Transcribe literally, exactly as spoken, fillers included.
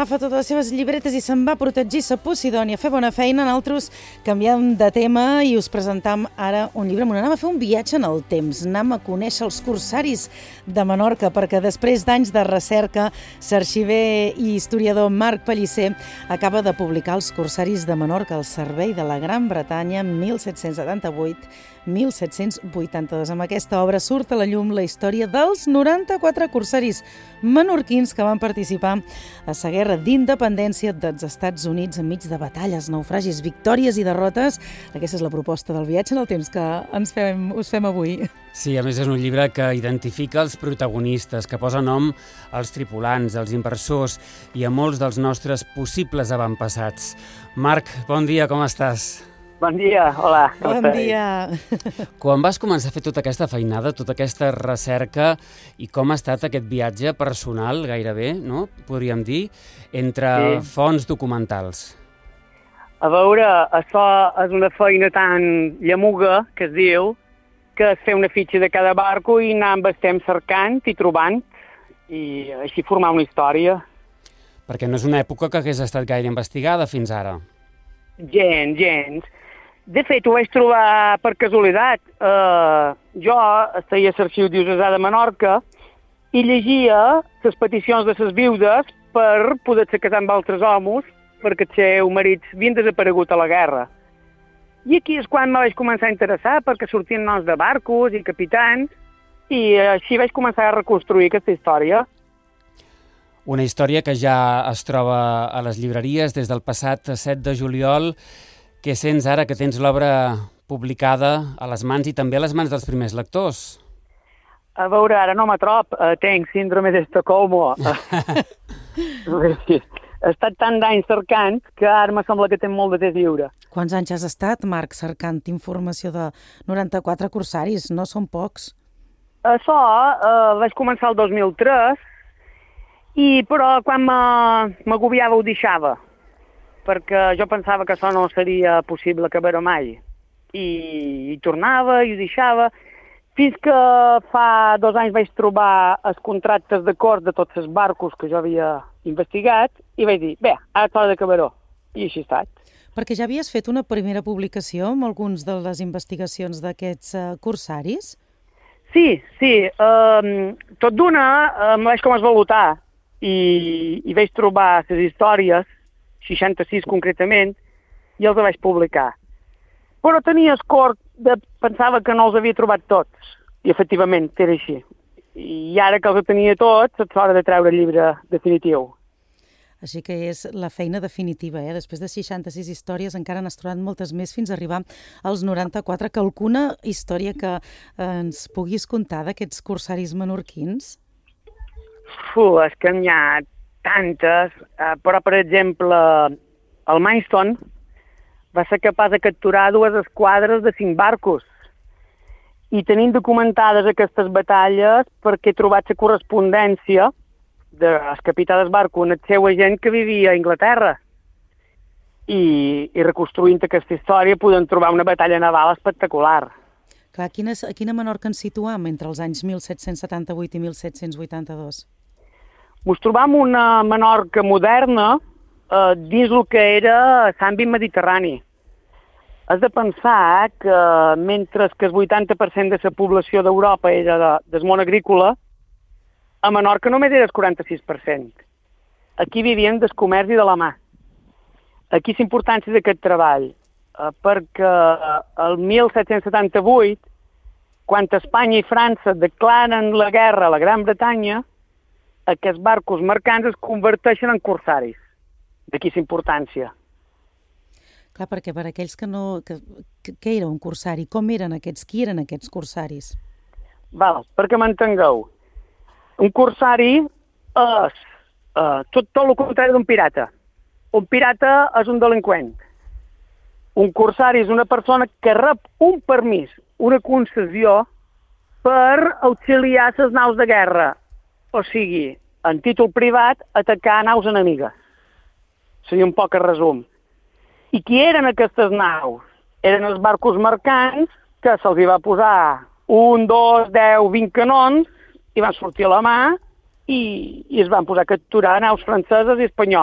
agafa totes les seves llibretes i se'n va a protegir-se a Posidònia, a fer bona feina. Nosaltres canviem de tema i us presentam ara un llibre. Anem a fer un viatge en el temps, anem a conèixer els corsaris de Menorca, perquè després d'anys de recerca, l'arxiver i historiador Marc Pellicer acaba de publicar Els corsaris de Menorca al servei de la Gran Bretanya mil set-cents setanta-vuit a mil set-cents vuitanta-dos. Amb aquesta obra surt a la llum la història dels noranta-quatre corsaris menorquins que van participar a la Guerra d'Independència dels Estats Units enmig de batalles, naufragis, victòries i derrotes. Aquesta és la proposta del viatge en el temps que ens fem, us fem avui. Sí, a més és un llibre que identifica els protagonistes, que posa nom als tripulants, als inversors i a molts dels nostres possibles avantpassats. Marc, bon dia, com estàs? Bon dia, hola. Bon dia. Quan vas començar a fer tota aquesta feinada, tota aquesta recerca, i com ha estat aquest viatge personal, gairebé, no? Podríem dir, entre sí. fonts documentals? A veure, això és una feina tan llamuga, que es diu, que és fer una fitxa de cada barco i anar amb el temps cercant i trobant, i així formar una història. Perquè no és una època que hagués estat gaire investigada fins ara. Gens, gens. De fet, ho vaig trobar per casualitat. Uh, jo estaria a l'Arxiu Diocesà de Menorca i llegia les peticions de les viudes per poder-se casar amb altres homes perquè els seus marits havien desaparegut a la guerra. I aquí és quan me vaig començar a interessar perquè sortien noms de barcos i capitans i així vaig començar a reconstruir aquesta història. Una història que ja es troba a les llibreries des del passat set de juliol. Què sents ara que tens l'obra publicada a les mans i també a les mans dels primers lectors? A veure, ara no m'atrop, uh, tenc síndrome d'Estocolmo. He estat tant d'anys cercant que ara me sembla que tinc molt de temps lliure. Quants anys has estat, Marc, cercant informació de noranta-quatre corsaris? No són pocs. Això uh, vaig començar el dos mil tres, i però quan m'agobiava ho deixava, perquè jo pensava que això no seria possible acabar mai. I, i tornava i ho deixava, fins que fa dos anys vaig trobar els contractes d'acord de tots els barcos que jo havia investigat i vaig dir, bé, ara és hora d'acabar-ho. I així ha estat. Perquè ja havies fet una primera publicació amb alguns de les investigacions d'aquests uh, corsaris? Sí, sí. Um, tot d'una uh, em vaig com esvalutar i, i vaig trobar les històries, seixanta-sis concretament, i els vaig publicar. Però tenia escort de... pensava que no els havia trobat tots, i efectivament era així. I ara que els tenia tots, és hora de treure el llibre definitiu. Així que és la feina definitiva, eh? Després de seixanta-sis històries encara n'has trobat moltes més fins a arribar als noranta-quatre. Que alguna història que ens puguis contar d'aquests corsaris menorquins? Uf, és que n'hi ha tantes, uh, però per exemple el Maidstone va ser capaç de capturar dues esquadres de cinc barcos i tenim documentades aquestes batalles perquè he trobat la correspondència del capità del barco amb el seu agent que vivia a Anglaterra i, i reconstruint aquesta història podem trobar una batalla naval espectacular. Clar, quina, a quina Menorca ens situam entre els anys mil set-cents setanta-vuit i mil set-cents vuitanta-dos? Ens trobam una Menorca moderna eh, dins el que era l'àmbit mediterrani. Has de pensar que mentre que el vuitanta per cent de la població d'Europa era de, del món agrícola, a Menorca només era el quaranta-sis per cent. Aquí vivien del comerç i de la mà. Aquí és l'importància d'aquest treball, eh, perquè el mil set-cents setanta-vuit, quan Espanya i França declaren la guerra a la Gran Bretanya, aquests barcos mercants es converteixen en corsaris. D'aquí la importància. Clar, perquè per aquells que no... Que, que, què era un corsari? Com eren aquests? Qui eren aquests corsaris? Val, perquè m'entengueu. Un corsari és uh, tot, tot el contrari d'un pirata. Un pirata és un delinqüent. Un corsari és una persona que rep un permís, una concessió, per auxiliar les naus de guerra. O sigui, en títol privat, atacar naus enemigues. Seria un poc el resum. I qui eren aquestes naus? Eren els barcos mercants que se'ls va posar un, dos, deu, vint canons i van sortir a la mà i, i es van posar a capturar naus franceses i espanyoles.